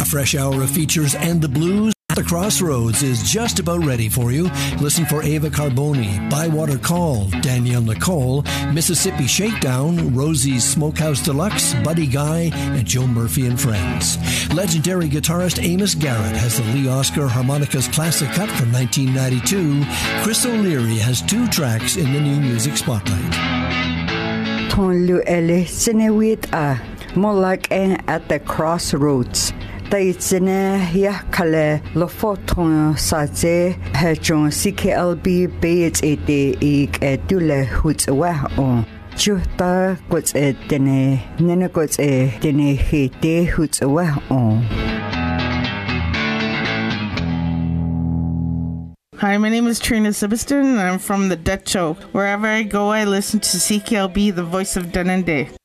A fresh hour of features and the blues at the Crossroads is just about ready for you. Listen for Ava Carboni, Bywater Call, Danielle Nicole, Mississippi Shakedown, Rosie's Smokehouse Deluxe, Buddy Guy, and Joe Murphy and Friends. Legendary guitarist Amos Garrett has the Lee Oscar Harmonicas Classic Cut from 1992. Chris O'Leary has 2 tracks in the New Music Spotlight. Ton lu ele sinewit Molak at the Crossroads. Taitsine ya kale lo foton saze hejon CKLB beit ete ik edule hutwa on chuta gots etene nene gots etene hete hutwa on. Hi, my name is Trina Sibiston and I'm from the Dutch Show. Wherever I go, I listen to CKLB, the voice of Dunedin.